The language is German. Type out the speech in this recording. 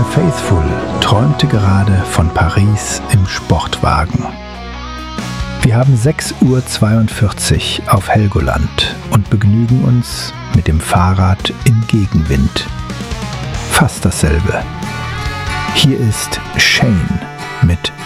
Kleine Faithful träumte gerade von Paris im Sportwagen. Wir haben 6:42 Uhr auf Helgoland und begnügen uns mit dem Fahrrad im Gegenwind. Fast dasselbe. Hier ist Shane mit